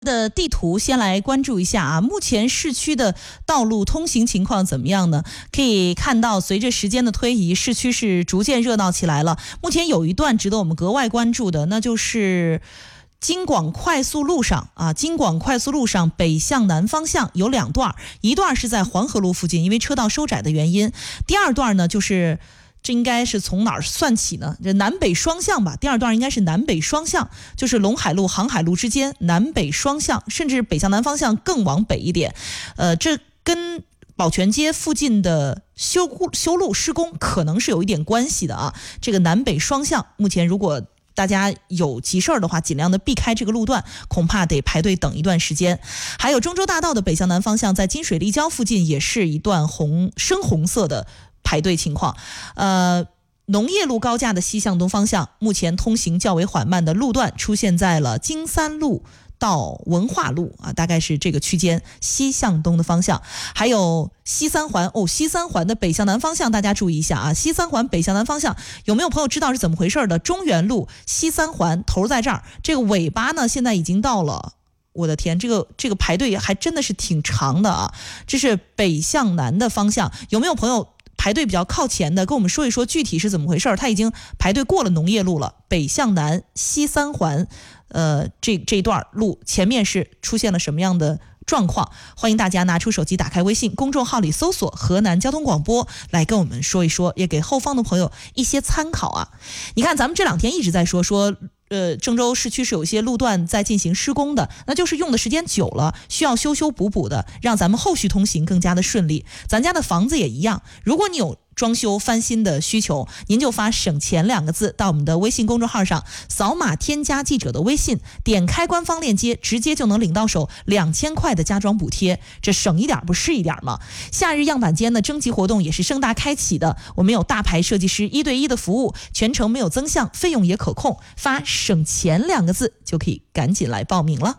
的地图先来关注一下啊，目前市区的道路通行情况怎么样呢？可以看到，随着时间的推移，市区是逐渐热闹起来了。目前有一段值得我们格外关注的，那就是京广快速路上啊，京广快速路上北向南方向有2段，一段是在黄河路附近，因为车道收窄的原因；第二段呢，就是这应该是从哪儿算起呢？这南北双向吧，第二段应该是南北双向，就是陇海路、航海路之间南北双向，甚至北向南方向更往北一点。这跟宝泉街附近的修路施工可能是有一点关系的啊。这个南北双向，目前如果大家有急事儿的话，尽量的避开这个路段，恐怕得排队等一段时间。还有中州大道的北向南方向，在金水立交附近也是一段深红色的排队情况。农业路高架的西向东方向，目前通行较为缓慢的路段出现在了金三路到文化路啊，大概是这个区间西向东的方向。还有西三环西三环的北向南方向，大家注意一下啊，西三环北向南方向有没有朋友知道是怎么回事的？中原路西三环头在这儿，这个尾巴呢现在已经到了。我的天，这个排队还真的是挺长的啊！这是北向南的方向，有没有朋友排队比较靠前的，跟我们说一说具体是怎么回事？他已经排队过了农业路了，北向南西三环，这段路前面是出现了什么样的状况？欢迎大家拿出手机，打开微信公众号里搜索河南交通广播，来跟我们说一说，也给后方的朋友一些参考啊！你看咱们这2天一直在说郑州市区是有些路段在进行施工的，那就是用的时间久了，需要修补的，让咱们后续通行更加的顺利。咱家的房子也一样，如果你有装修翻新的需求，您就发省钱2个字到我们的微信公众号上，扫码添加记者的微信，点开官方链接，直接就能领到手2000块的家装补贴，这省一点不是一点吗？夏日样板间的征集活动也是盛大开启的，我们有大牌设计师1对1的服务，全程没有增项，费用也可控，发省钱2个字就可以赶紧来报名了。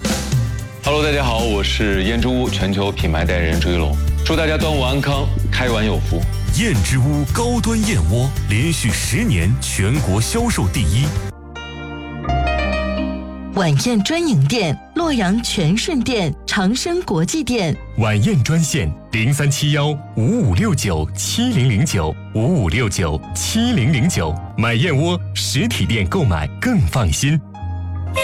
Hello， 大家好，我是燕之屋全球品牌代言人朱一龙，祝大家端午安康，开碗有福。 燕之屋高端燕窝连续10年全国销售第1。 晚宴专营店：洛阳全顺店、长生国际店。 晚宴专线：037155697009，55697009。买燕窝实体店购买更放心。